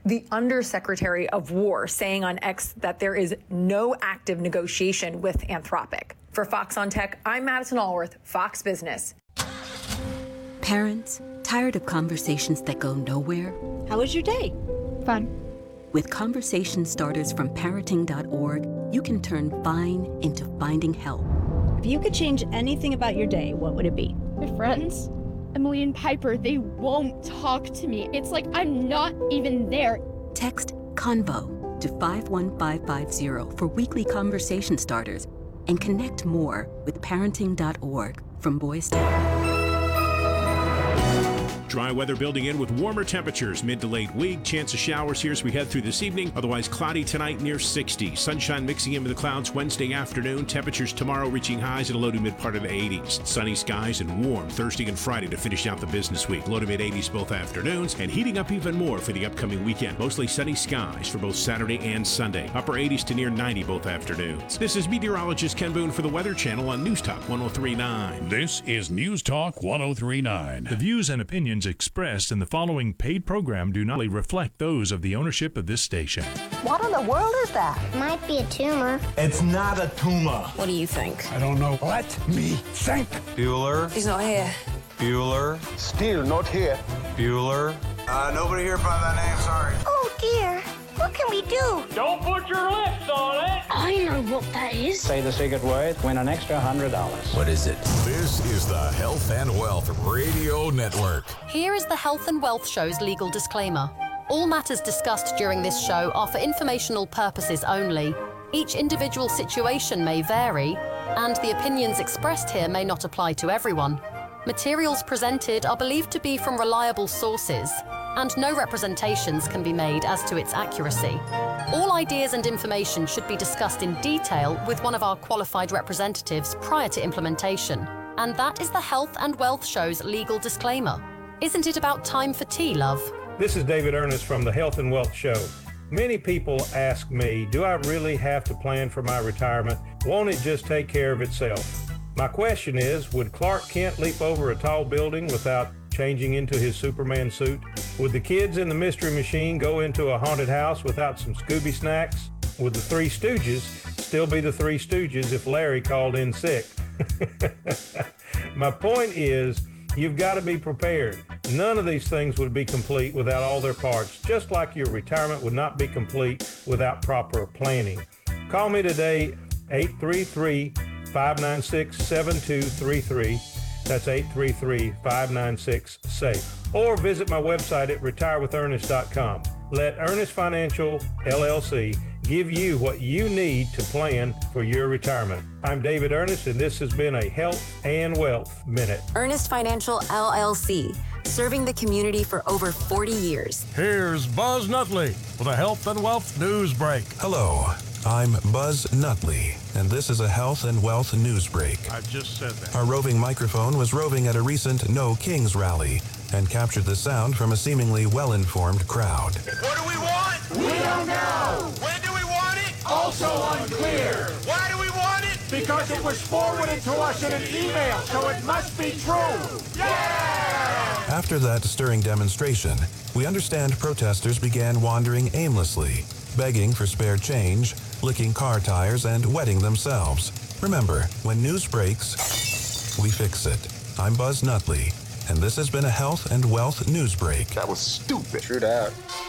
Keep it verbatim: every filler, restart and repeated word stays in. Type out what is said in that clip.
the Undersecretary of War saying on X that there is no active negotiation with Anthropic. For Fox on Tech, I'm Madison Allworth, Fox Business. Parents, tired of conversations that go nowhere? How was your day? Fun. With conversation starters from parenting dot org, you can turn fine into finding help. If you could change anything about your day, what would it be? My friends, Emily and Piper, they won't talk to me. It's like I'm not even there. Text CONVO to five one five five zero for weekly conversation starters and connect more with parenting dot org from Boys Town. Dry weather building in with warmer temperatures mid to late week. Chance of showers here as we head through this evening. Otherwise cloudy tonight near sixty. Sunshine mixing in with the clouds Wednesday afternoon. Temperatures tomorrow reaching highs in the low to mid part of the eighties. Sunny skies and warm Thursday and Friday to finish out the business week. Low to mid eighties both afternoons and heating up even more for the upcoming weekend. Mostly sunny skies for both Saturday and Sunday. Upper eighties to near ninety both afternoons. This is meteorologist Ken Boone for the Weather Channel on News Talk one oh three point nine. This is News Talk one oh three point nine. The views and opinions expressed in the following paid program do not reflect those of the ownership of this station. What in the world is that? Might be a tumor. It's not a tumor. What do you think? I don't know. Let me think. Bueller. He's not here. Bueller. Still not here. Bueller. Uh, nobody here by that name, sorry. Oh, dear. What can we do? Don't put your lips on it. I know what that is. Say the secret word, win an extra one hundred dollars. What is it? This is the Health and Wealth Radio Network. Here is the Health and Wealth Show's legal disclaimer. All matters discussed during this show are for informational purposes only. Each individual situation may vary, and the opinions expressed here may not apply to everyone. Materials presented are believed to be from reliable sources, and no representations can be made as to its accuracy. All ideas and information should be discussed in detail with one of our qualified representatives prior to implementation. And that is the Health and Wealth Show's legal disclaimer. Isn't it about time for tea, love? This is David Ernest from the Health and Wealth Show. Many people ask me, do I really have to plan for my retirement? Won't it just take care of itself? My question is, would Clark Kent leap over a tall building without changing into his Superman suit? Would the kids in the Mystery Machine go into a haunted house without some Scooby snacks? Would the Three Stooges still be the Three Stooges if Larry called in sick? My point is, you've got to be prepared. None of these things would be complete without all their parts, just like your retirement would not be complete without proper planning. Call me today, eight three three, five nine six, seven two three three. That's eight three three, five nine six, SAFE. Or visit my website at retire with ernest dot com. Let Ernest Financial, L L C, give you what you need to plan for your retirement. I'm David Ernest, and this has been a Health and Wealth Minute. Ernest Financial, L L C, serving the community for over forty years. Here's Buzz Nutley with a Health and Wealth News Break. Hello, I'm Buzz Nutley, and this is a Health and Wealth News Break. I just said that. Our roving microphone was roving at a recent No Kings rally and captured the sound from a seemingly well-informed crowd. What do we want? We don't know. When do we want it? Also unclear. Why do we want it? Because it was forwarded to us in an email, so it must be true. Yeah! After that stirring demonstration, we understand protesters began wandering aimlessly, begging for spare change, licking car tires, and wetting themselves. Remember, when news breaks, we fix it. I'm Buzz Nutley, and this has been a Health and Wealth News Break. That was stupid. True that.